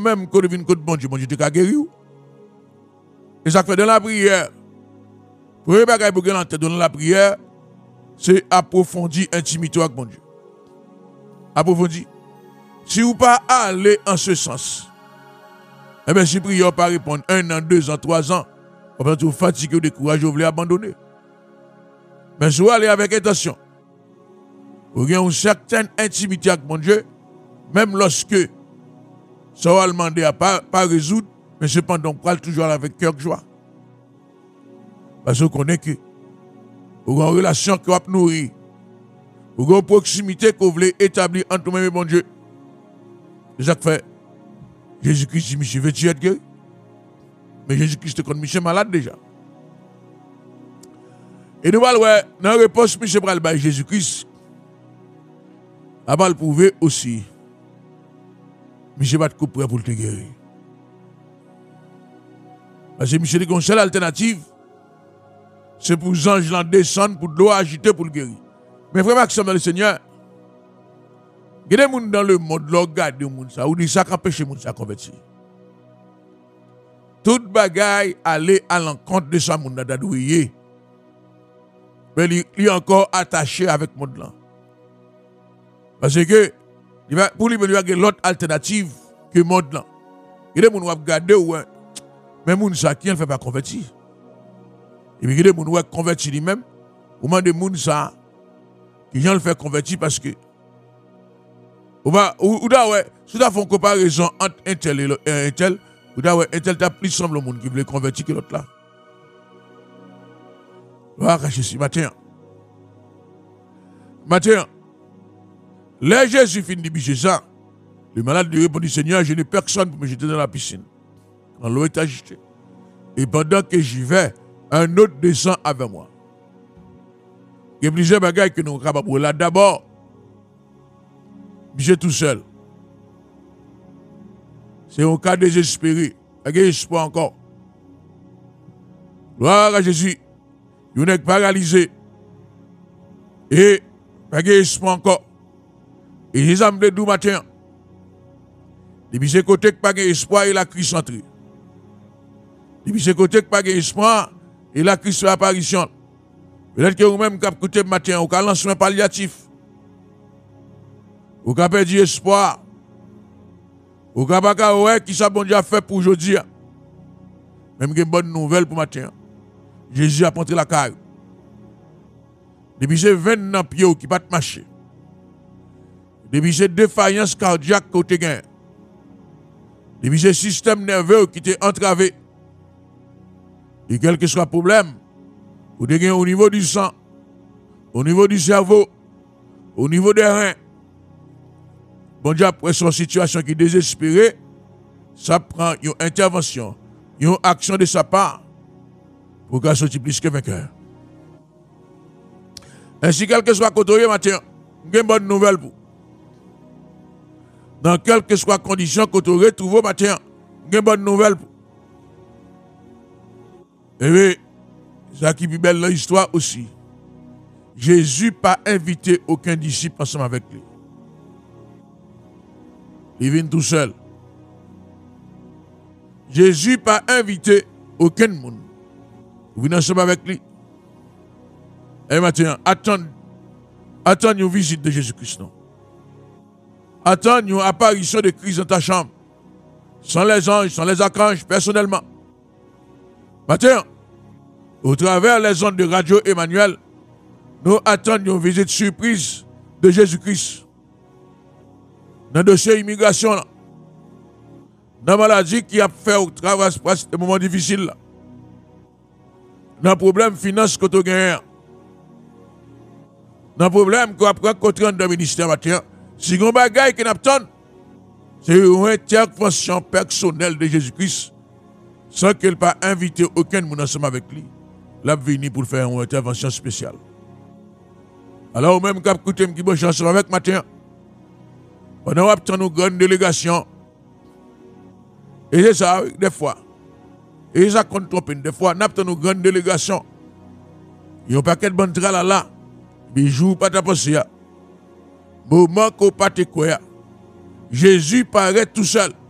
même quand vient contre bon Dieu te ka guéri ou. Et ça fait dans la prière. Premier bagage pour gagner dans la prière, c'est approfondir intimité avec bon Dieu. Approfondir. Si vous pas aller en ce sens, eh bien si prière pas répondre 1 an, 2 ans, 3 ans, vous allez vous fatiguer ou décourager, vous voulez abandonner. Mais si vous allez avec intention, vous avez une certaine intimité avec mon Dieu, même lorsque ça va demander à pas résoudre, mais cependant, on parle toujours avec cœur de joie. Parce qu'on connaît que vous avez une relation que vous avez nourrie, vous avez une proximité que vous voulez établir entre vous-même et mon Dieu. C'est ça que fait Jésus-Christ dit, monsieur, veux-tu être guéri? Mais Jésus-Christ est comme monsieur malade déjà. Et nous allons voir, dans la réponse, monsieur pral by Jésus-Christ, à va le prouver aussi. Monsieur va te couper pour te guérir. Parce que monsieur dit qu'une seule alternative, c'est pour les anges descendre, pour de l'eau agiter pour le guérir. Mais frère Maxime dans le Seigneur, il y a des gens dans le monde, qui regardent les gens, ou dit ça qu'empêche les gens de convertir. Toute bagaille aller à l'encontre de ce monde d'adouiller. Mais il est encore attaché avec le monde là. Parce que pour lui, il y a l'autre alternative que le monde là. Il y a des gens qui regardent, mais les gens qui ne fait pas convertir. Et puis il y a des gens qui convertir lui-même, ou même des gens qui ne le fait convertir parce que ou si tu as fait une comparaison entre un tel et un tel, un tel t'a plus semble au monde qui veut convertir que l'autre là. Voilà, caché si matin. Là, Jésus finit de bicher ça. Le malade lui répondit, Seigneur, je n'ai personne pour me jeter dans la piscine. Quand l'eau est agitée. Et pendant que j'y vais, un autre descend avec moi. Il y a plusieurs bagages que nous sommes capables. Là, d'abord, bicher tout seul. C'est un cas désespéré. Il y a espoir encore. Gloire à Jésus. Il n'est pas paralysé. Et il y a espoir encore. Et les âmes de doux matin. Depuis ce côté que pas espoir, il a cri centré. Depuis ce côté que pas espoir, il a cri sur l'apparition. Peut-être que vous-même, qui avez écouté matin, vous avez lancé un palliatif. Vous avez perdu espoir. Vous avez pas qui ça bon Dieu a fait pour aujourd'hui. Même une bonne nouvelle pour matin. Jésus a montré la caille. Depuis ces 20 ans pieds qui ne pas marcher. Depuis ces défaillances cardiaques côté gain. Depuis ces systèmes nerveux qui étaient entravés. Et quel que soit le problème, vous avez au niveau du sang, au niveau du cerveau, au niveau des reins. Bon Dieu, après son situation qui est désespérée, ça prend une intervention, une action de sa part pour qu'elle sorte plus que vainqueur. Ainsi, quel que soit le côté matin, j'ai une bonne nouvelle pour vous. Dans quelle que soit la condition que vous retrouvez au matin, j'ai une bonne nouvelle pour vous. Et oui, ça qui est belle dans l'histoire aussi. Jésus n'a pas invité aucun disciple ensemble avec lui. Il vient tout seul. Jésus n'a pas invité aucun monde. Vous venez ensemble avec lui. Et maintenant, attendez une visite de Jésus-Christ. Attendez une apparition de Christ dans ta chambre. Sans les anges, sans les archanges, personnellement. Maintenant, au travers les ondes de Radio Emmanuel, nous attendons une visite surprise de Jésus-Christ. Dans le dossier immigration, dans la maladie qui a fait au travail des moments difficiles, dans le problème finance que tu as gagné, dans le problème qu'on a rencontré dans le ministère matin, si on a des qui n'attendent, c'est une intervention personnelle de Jésus-Christ, sans qu'il n'ait pas invité aucun monde ensemble avec lui. Là, venu pour faire une intervention spéciale. Alors, même quand vous écoutez qui bosse ensemble avec matin, on a obtenu une grande délégation. Et c'est ça, des fois. Et ça compte trop, des fois, on a obtenu une grande délégation. Il y a un paquet de bonnes tralala là. Bijou, pas ta pensée. Moment qu'on pas te quoi. Jésus paraît tout seul.